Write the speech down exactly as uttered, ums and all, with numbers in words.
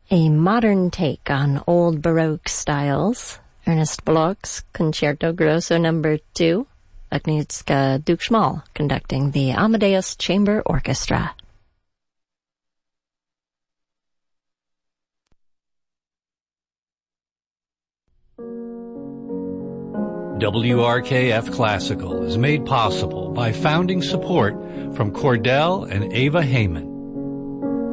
A modern take on old Baroque styles. Ernest Bloch's Concerto Grosso Number two. Agnieszka Dukschmal conducting the Amadeus Chamber Orchestra. W R K F Classical is made possible by founding support from Cordell and Ava Heyman.